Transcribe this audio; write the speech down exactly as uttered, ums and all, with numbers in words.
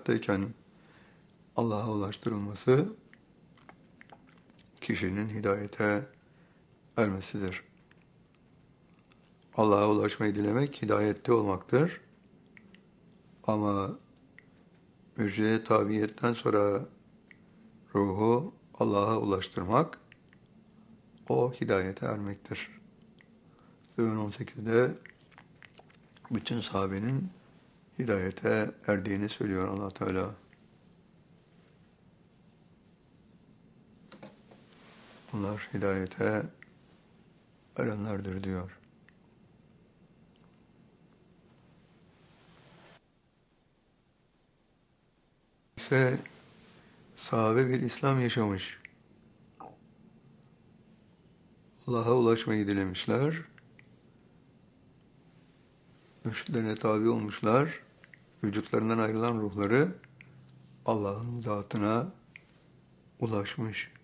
hayattayken Allah'a ulaştırılması kişinin hidayete ermesidir. Allah'a ulaşmayı dilemek hidayette olmaktır. Ama mürciye tabiiyetten sonra ruhu Allah'a ulaştırmak, o hidayete ermektir. Zümer on sekizde bütün sahabenin hidayete erdiğini söylüyor Allah Teala. Bunlar hidayete erenlerdir diyor. İşte sahabe bir İslam yaşamış. Allah'a ulaşmayı dilemişler. Mürşitlerine tabi olmuşlar. Vücutlarından ayrılan ruhları Allah'ın zatına ulaşmış.